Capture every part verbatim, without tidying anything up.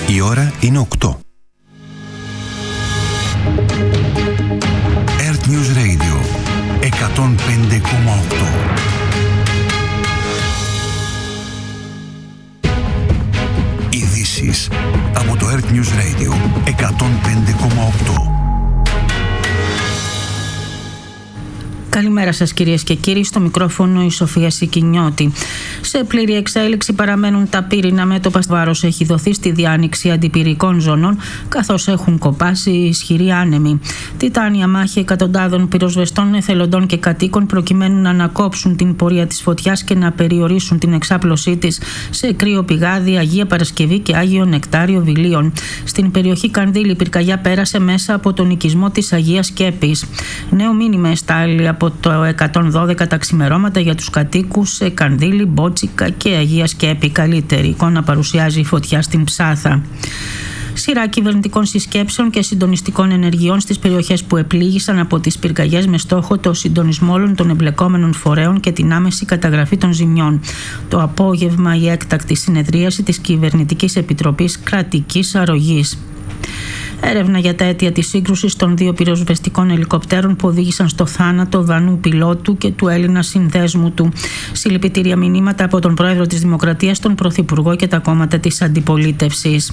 Η ώρα είναι οκτώ. Earth News Radio εκατόν πέντε κόμμα οκτώ. Ειδήσεις από το Earth News Radio εκατόν πέντε κόμμα οκτώ. Καλημέρα σας κυρίες και κύριοι, στο μικρόφωνο η Σοφία Σικινιώτη. Σε πλήρη εξέλιξη παραμένουν τα πύρινα μέτωπα. Βάρος έχει δοθεί στη διάνοιξη αντιπυρικών ζωνών, καθώς έχουν κοπάσει ισχυροί άνεμοι. Τιτάνια μάχη εκατοντάδων πυροσβεστών, εθελοντών και κατοίκων προκειμένου να ανακόψουν την πορεία της φωτιάς και να περιορίσουν την εξάπλωσή της σε κρύο πηγάδι, Αγία Παρασκευή και Άγιο Νεκτάριο Βιλίων. Στην περιοχή Κανδύλη η πυρκαγιά πέρασε μέσα από τον οικισμό της Αγίας Κέπης. Νέο μήνυμα εστάλει από το εκατόν δώδεκα τα ξημερώματα για τους κατοίκους σε Κανδύλη, Μπότσικα και Αγία Σκέπη. Καλύτερη εικόνα παρουσιάζει η φωτιά στην Ψάθα. Σειρά κυβερνητικών συσκέψεων και συντονιστικών ενεργειών στις περιοχές που επλήγησαν από τις πυρκαγιές με στόχο το συντονισμό όλων των εμπλεκόμενων φορέων και την άμεση καταγραφή των ζημιών. Το απόγευμα η έκτακτη συνεδρίαση της Κυβερνητικής Επιτροπής Κρατικής Αρρωγής. Έρευνα για τα αίτια της σύγκρουσης των δύο πυροσβεστικών ελικοπτέρων που οδήγησαν στο θάνατο Δανού πιλότου και του Έλληνα συνδέσμου του. Συλληπιτήρια μηνύματα από τον Πρόεδρο της Δημοκρατίας, τον Πρωθυπουργό και τα κόμματα της αντιπολίτευσης.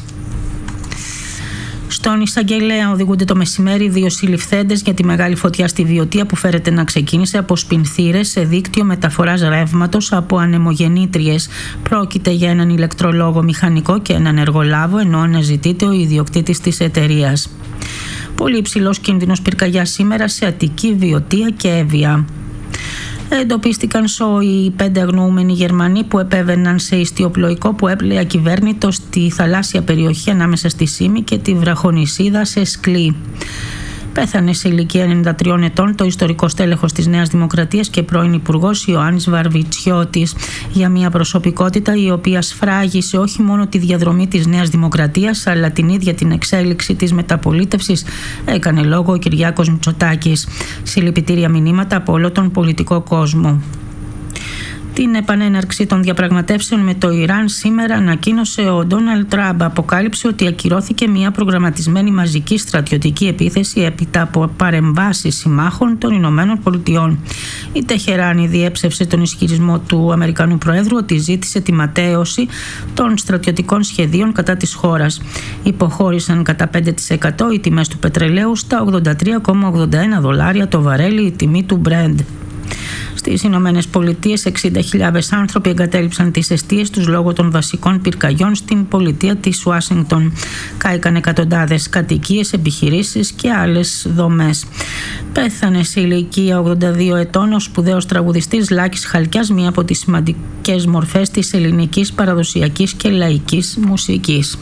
Στον εισαγγελέα οδηγούνται το μεσημέρι δύο συλληφθέντες για τη μεγάλη φωτιά στη Βιωτία που φέρεται να ξεκίνησε από σπινθήρες σε δίκτυο μεταφοράς ρεύματος από ανεμογεννήτριες. Πρόκειται για έναν ηλεκτρολόγο μηχανικό και έναν εργολάβο, ενώ αναζητείται ο ιδιοκτήτης της εταιρείας. Πολύ υψηλός κίνδυνος πυρκαγιάς σήμερα σε Αττική, Βιωτία και Εύβοια. Εντοπίστηκαν σόοι πέντε αγνοούμενοι Γερμανοί που επέβαιναν σε ιστιοπλοϊκό που έπλεε ακυβέρνητο στη θαλάσσια περιοχή ανάμεσα στη Σύμη και τη βραχονησίδα σε Σκλή. Πέθανε σε ηλικία ενενήντα τριών ετών το ιστορικό στέλεχος της Νέας Δημοκρατίας και πρώην υπουργός Ιωάννης Βαρβιτσιώτης, για μια προσωπικότητα η οποία σφράγισε όχι μόνο τη διαδρομή της Νέας Δημοκρατίας αλλά την ίδια την εξέλιξη της μεταπολίτευσης, έκανε λόγο ο Κυριάκος Μητσοτάκης. Συλληπιτήρια μηνύματα από όλο τον πολιτικό κόσμο. Την επανέναρξη των διαπραγματεύσεων με το Ιράν σήμερα ανακοίνωσε ο Ντόναλντ Τραμπ. Αποκάλυψε ότι ακυρώθηκε μια προγραμματισμένη μαζική στρατιωτική επίθεση έπειτα από παρεμβάσεις συμμάχων των Ηνωμένων Πολιτειών. Η Τεχεράνη διέψευσε τον ισχυρισμό του Αμερικανού Προέδρου ότι ζήτησε τη ματαίωση των στρατιωτικών σχεδίων κατά της χώρας. Υποχώρησαν κατά πέντε τοις εκατό οι τιμές του πετρελαίου στα ογδόντα τρία κόμμα ογδόντα ένα δολάρια το βαρέλι, η τιμή του Brent. Στις Ηνωμένες Πολιτείες εξήντα χιλιάδες άνθρωποι εγκατέλειψαν τις εστίες τους λόγω των βασικών πυρκαγιών στην πολιτεία της Ουάσιγκτον. Κάηκαν εκατοντάδες κατοικίες, επιχειρήσεις και άλλες δομές. Πέθανε σε ηλικία ογδόντα δύο ετών ο σπουδαίος τραγουδιστής Λάκης Χαλκιάς, μία από τις σημαντικές μορφές της ελληνικής παραδοσιακής και λαϊκής μουσικής.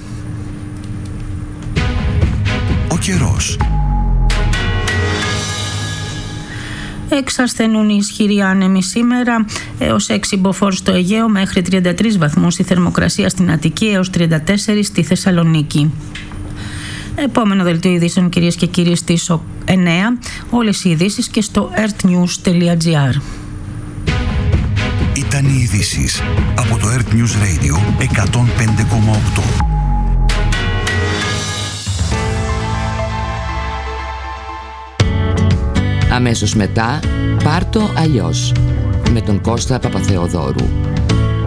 Ο καιρός. Εξασθενούν οι ισχυροί άνεμοι σήμερα, έως έξι μποφόρ στο Αιγαίο, μέχρι τριάντα τρεις βαθμούς η θερμοκρασία στην Αττική, έως τριάντα τέσσερα στη Θεσσαλονίκη. Επόμενο δελτίο ειδήσεων κυρίες και κύριοι στις εννέα. Όλες οι ειδήσεις και στο earthnews τελεία gr. Ήταν οι ειδήσεις από το Earth News Radio εκατόν πέντε κόμμα οκτώ. Αμέσως μετά, πάρ' το αλλιώς, με τον Κώστα Παπαθεοδόρου.